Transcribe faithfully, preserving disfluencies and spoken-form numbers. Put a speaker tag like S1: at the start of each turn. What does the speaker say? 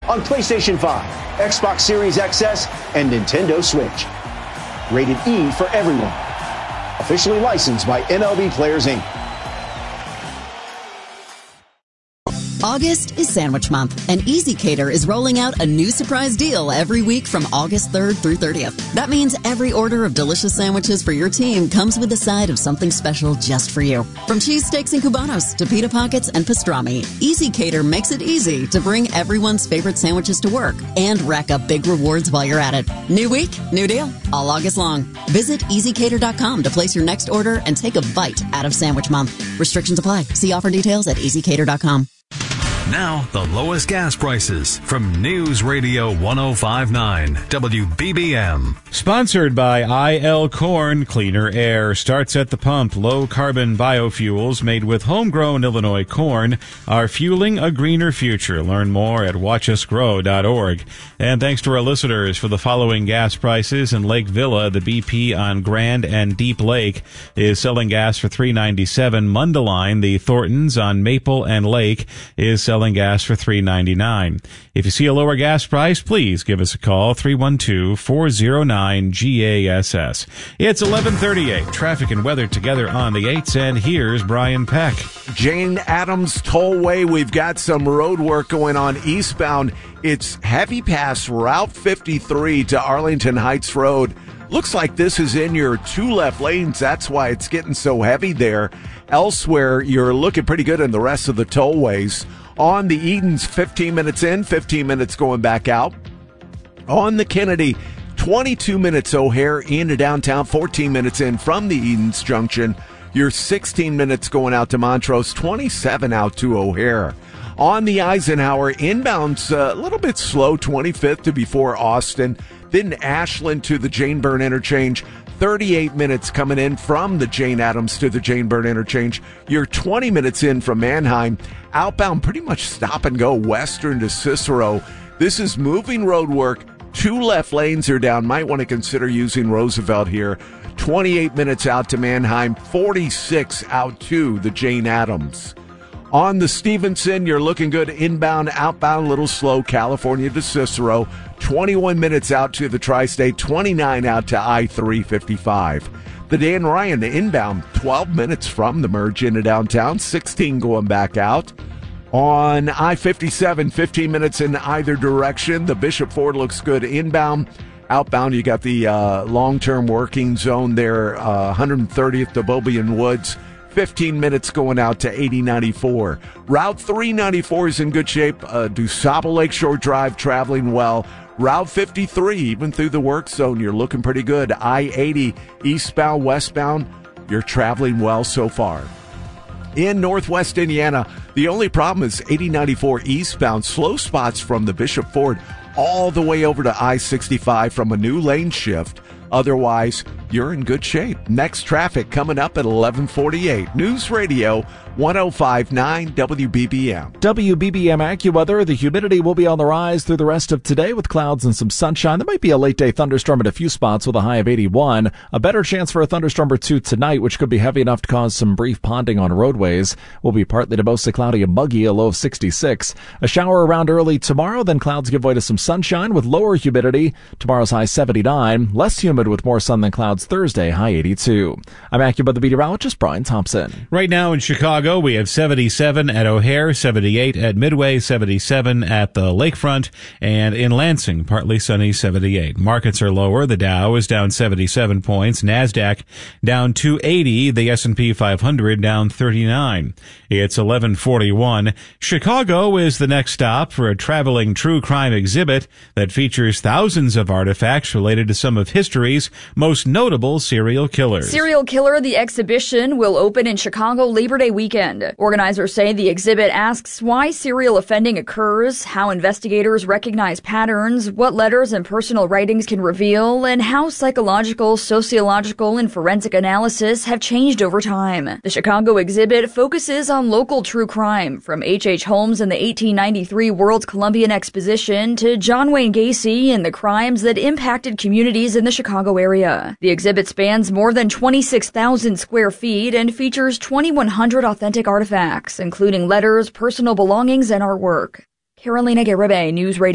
S1: on PlayStation five, Xbox Series X S, and Nintendo Switch. Rated E for everyone. Officially licensed by M L B Players, Incorporated.
S2: August is Sandwich Month, and Easy Cater is rolling out a new surprise deal every week from August third through thirtieth. That means every order of delicious sandwiches for your team comes with a side of something special just for you. From cheese steaks and cubanos to pita pockets and pastrami, Easy Cater makes it easy to bring everyone's favorite sandwiches to work and rack up big rewards while you're at it. New week, new deal, all August long. Visit easy cater dot com to place your next order and take a bite out of Sandwich Month. Restrictions apply. See offer details at easy cater dot com.
S3: Now, the lowest gas prices from News Radio one oh five point nine W B B M.
S4: Sponsored by I L Corn. Cleaner air starts at the pump. Low-carbon biofuels made with homegrown Illinois corn are fueling a greener future. Learn more at watch us grow dot org. And thanks to our listeners for the following gas prices. In Lake Villa, the B P on Grand and Deep Lake is selling gas for three ninety-seven. Mundelein, the Thorntons on Maple and Lake, is selling gas for three ninety-nine. If you see a lower gas price, please give us a call, three one two, four oh nine, G A S S. It's eleven thirty-eight. Traffic and weather together on the eights, and here's Brian Peck.
S5: Jane Addams Tollway, we've got some road work going on eastbound. It's heavy past Route fifty-three to Arlington Heights Road. Looks like this is in your two left lanes. That's why it's getting so heavy there. Elsewhere, you're looking pretty good in the rest of the tollways. On the Edens, fifteen minutes in, fifteen minutes going back out. On the Kennedy, twenty-two minutes O'Hare into downtown, fourteen minutes in from the Edens Junction. You're sixteen minutes going out to Montrose, twenty-seven out to O'Hare. On the Eisenhower, inbound's a little bit slow, twenty-fifth to before Austin. Then Ashland to the Jane Byrne interchange. thirty-eight minutes coming in from the Jane Addams to the Jane Byrne interchange. You're twenty minutes in from Manheim. Outbound, pretty much stop and go western to Cicero. This is moving road work. Two left lanes are down. Might want to consider using Roosevelt here. twenty-eight minutes out to Manheim. forty-six out to the Jane Addams. On the Stevenson, you're looking good inbound, outbound, a little slow, California to Cicero. twenty-one minutes out to the Tri-State, twenty-nine out to I three fifty-five. The Dan Ryan inbound, twelve minutes from the merge into downtown, sixteen going back out. On I fifty-seven, fifteen minutes in either direction. The Bishop Ford looks good inbound. Outbound, you got the uh, long-term working zone there, uh, one hundred thirtieth to Bobian Woods. fifteen minutes going out to eighty ninety-four. Route three ninety-four is in good shape. Uh, DuSable Lakeshore Drive traveling well. Route fifty-three, even through the work zone, you're looking pretty good. I eighty, eastbound, westbound, you're traveling well so far. In Northwest Indiana, the only problem is eighty ninety-four eastbound, slow spots from the Bishop Ford all the way over to I sixty-five from a new lane shift. Otherwise, you're in good shape. Next traffic coming up at eleven forty-eight. News Radio one oh five point nine W B B M.
S6: W B B M AccuWeather. The humidity will be on the rise through the rest of today with clouds and some sunshine. There might be a late day thunderstorm at a few spots with a high of eighty-one. A better chance for a thunderstorm or two tonight, which could be heavy enough to cause some brief ponding on roadways. Will be partly to mostly cloudy and muggy, a low of sixty-six. A shower around early tomorrow, then clouds give way to some sunshine with lower humidity. Tomorrow's high seventy-nine. Less humid with more sun than clouds Thursday, high eighty-two. I'm AccuWeather meteorologist Brian Thompson.
S4: Right now in Chicago, we have seventy-seven at O'Hare, seventy-eight at Midway, seventy-seven at the Lakefront, and in Lansing, partly sunny, seventy-eight. Markets are lower. The Dow is down seventy-seven points. NASDAQ down two eighty. The S and P five hundred down thirty-nine. It's eleven forty-one. Chicago is the next stop for a traveling true crime exhibit that features thousands of artifacts related to some of history's most notable serial killers.
S7: Serial Killer, the exhibition, will open in Chicago Labor Day weekend. Organizers say the exhibit asks why serial offending occurs, how investigators recognize patterns, what letters and personal writings can reveal, and how psychological, sociological, and forensic analysis have changed over time. The Chicago exhibit focuses on local true crime, from H H. Holmes and the eighteen ninety-three World's Columbian Exposition to John Wayne Gacy and the crimes that impacted communities in the Chicago area. The exhibit spans more than twenty-six thousand square feet and features twenty-one hundred authentic artifacts, including letters, personal belongings, and artwork. Carolina Garibay, News Radio.